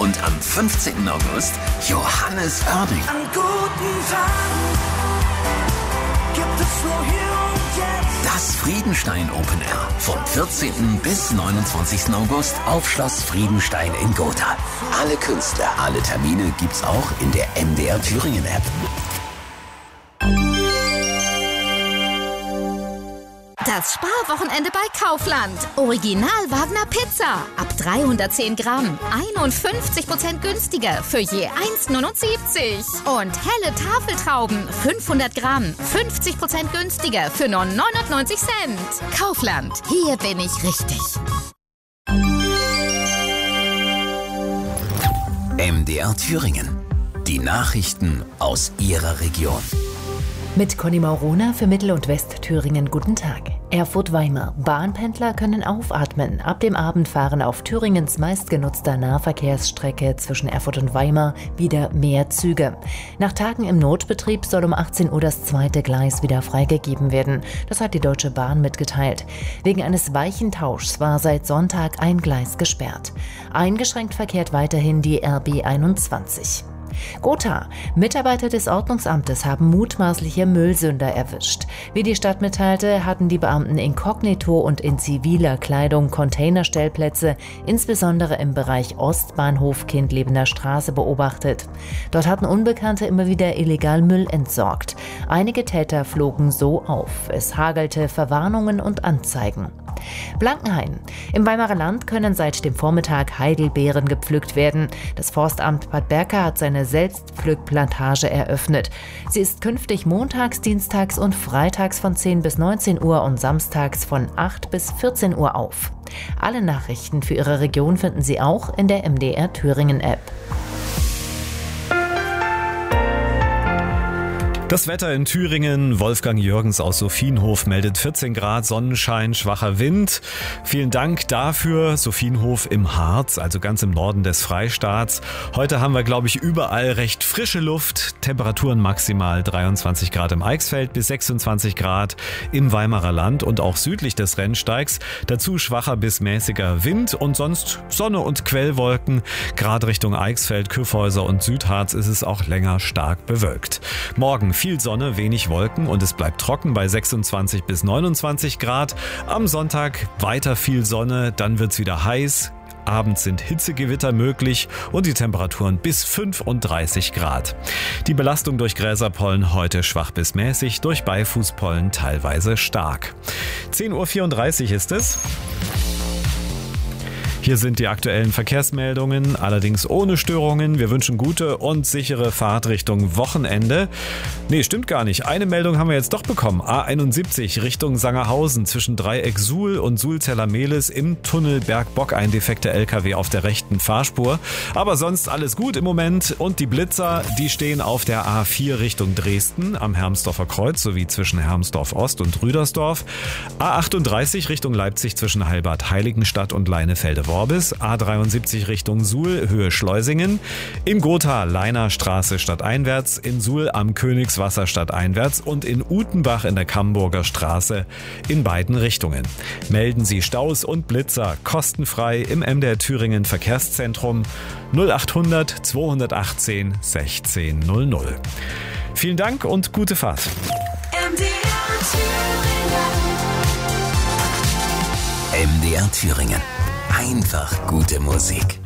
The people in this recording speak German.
Und am 15. August Johannes Oerding. An guten Tagen gibt es nur hier und jetzt. Das Friedenstein Open Air vom 14. bis 29. August auf Schloss Friedenstein in Gotha. Alle Künstler, alle Termine gibt's auch in der MDR Thüringen App. Das Sparwochenende bei Kaufland. Original Wagner Pizza. Ab 310 Gramm. 51% günstiger für je 1,79. Und helle Tafeltrauben. 500 Gramm. 50% günstiger für nur 99 Cent. Kaufland. Hier bin ich richtig. MDR Thüringen. Die Nachrichten aus Ihrer Region. Mit Conny Maurona für Mittel- und Westthüringen. Guten Tag. Erfurt-Weimar. Bahnpendler können aufatmen. Ab dem Abend fahren auf Thüringens meistgenutzter Nahverkehrsstrecke zwischen Erfurt und Weimar wieder mehr Züge. Nach Tagen im Notbetrieb soll um 18 Uhr das zweite Gleis wieder freigegeben werden. Das hat die Deutsche Bahn mitgeteilt. Wegen eines Weichentauschs war seit Sonntag ein Gleis gesperrt. Eingeschränkt verkehrt weiterhin die RB 21. Gotha. Mitarbeiter des Ordnungsamtes haben mutmaßliche Müllsünder erwischt. Wie die Stadt mitteilte, hatten die Beamten inkognito und in ziviler Kleidung Containerstellplätze, insbesondere im Bereich Ostbahnhof Kindlebener Straße, beobachtet. Dort hatten Unbekannte immer wieder illegal Müll entsorgt. Einige Täter flogen so auf. Es hagelte Verwarnungen und Anzeigen. Blankenhain. Im Weimarer Land können seit dem Vormittag Heidelbeeren gepflückt werden. Das Forstamt Bad Berka hat seine Selbstpflückplantage eröffnet. Sie ist künftig montags, dienstags und freitags von 10 bis 19 Uhr und samstags von 8 bis 14 Uhr auf. Alle Nachrichten für Ihre Region finden Sie auch in der MDR Thüringen App. Das Wetter in Thüringen. Wolfgang Jürgens aus Sophienhof meldet 14 Grad, Sonnenschein, schwacher Wind. Vielen Dank dafür. Sophienhof im Harz, also ganz im Norden des Freistaats. Heute haben wir, glaube ich, überall recht frische Luft. Temperaturen maximal 23 Grad im Eichsfeld bis 26 Grad im Weimarer Land und auch südlich des Rennsteigs. Dazu schwacher bis mäßiger Wind und sonst Sonne und Quellwolken. Gerade Richtung Eichsfeld, Kyffhäuser und Südharz ist es auch länger stark bewölkt. Morgen viel Sonne, wenig Wolken und es bleibt trocken bei 26 bis 29 Grad. Am Sonntag weiter viel Sonne, dann wird's wieder heiß. Abends sind Hitzegewitter möglich und die Temperaturen bis 35 Grad. Die Belastung durch Gräserpollen heute schwach bis mäßig, durch Beifußpollen teilweise stark. 10:34 Uhr ist es. Hier sind die aktuellen Verkehrsmeldungen, allerdings ohne Störungen. Wir wünschen gute und sichere Fahrt Richtung Wochenende. Nee, stimmt gar nicht. Eine Meldung haben wir jetzt doch bekommen. A71 Richtung Sangerhausen zwischen Dreieck Suhl und Suhl-Zellermehlis im Tunnel Bergbock. Ein defekter LKW auf der rechten Fahrspur. Aber sonst alles gut im Moment. Und die Blitzer, die stehen auf der A4 Richtung Dresden am Hermsdorfer Kreuz sowie zwischen Hermsdorf Ost und Rüdersdorf. A38 Richtung Leipzig zwischen Heilbad Heiligenstadt und Leinefelde Worbis, A73 Richtung Suhl, Höhe Schleusingen, in Gotha Leiner Straße stadteinwärts, in Suhl am Königswasser stadteinwärts und in Utenbach in der Kamburger Straße in beiden Richtungen. Melden Sie Staus und Blitzer kostenfrei im MDR Thüringen Verkehrszentrum 0800 218 1600. Vielen Dank und gute Fahrt. MDR Thüringen. Einfach gute Musik.